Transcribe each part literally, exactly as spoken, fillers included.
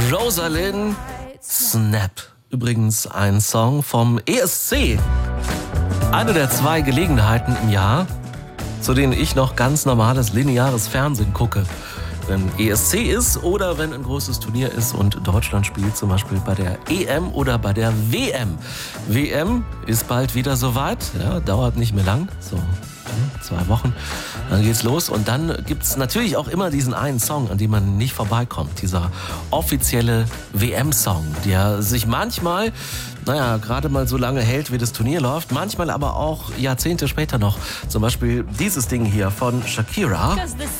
Rosalind Snap. Übrigens ein Song vom E S C. Eine der zwei Gelegenheiten im Jahr, zu denen ich noch ganz normales lineares Fernsehen gucke. Wenn E S C ist oder wenn ein großes Turnier ist und Deutschland spielt, zum Beispiel bei der E M oder bei der W M. W M ist bald wieder soweit, ja, dauert nicht mehr lang, so zwei Wochen, dann geht's los. Und dann gibt's natürlich auch immer diesen einen Song, an dem man nicht vorbeikommt. Dieser offizielle W M-Song, der sich manchmal, naja, gerade mal so lange hält, wie das Turnier läuft, manchmal aber auch Jahrzehnte später noch. Zum Beispiel dieses Ding hier von Shakira.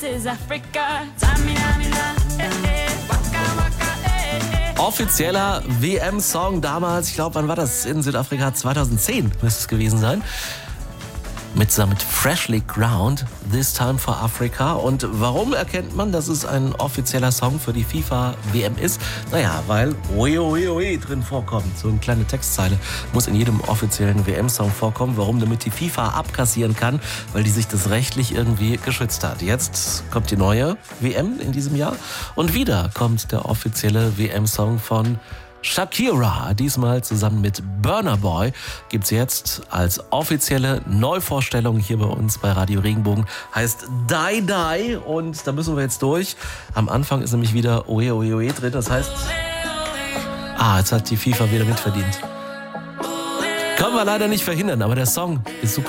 Offizieller W M-Song damals, ich glaube, wann war das? In Südafrika zweitausendzehn müsste es gewesen sein. Mitsamt Freshly Ground, This Time for Africa. Und warum erkennt man, dass es ein offizieller Song für die FIFA-W M ist? Naja, weil Oe Oe Oe drin vorkommt. So eine kleine Textzeile muss in jedem offiziellen W M-Song vorkommen. Warum? Damit die FIFA abkassieren kann, weil die sich das rechtlich irgendwie geschützt hat. Jetzt kommt die neue W M in diesem Jahr. Und wieder kommt der offizielle W M-Song von Shakira, diesmal zusammen mit Burna Boy, gibt's jetzt als offizielle Neuvorstellung hier bei uns bei Radio Regenbogen. Heißt Die Die und da müssen wir jetzt durch. Am Anfang ist nämlich wieder Oe Oe Oe drin, das heißt, ah, jetzt hat die FIFA wieder mitverdient. Können wir leider nicht verhindern, aber der Song ist super.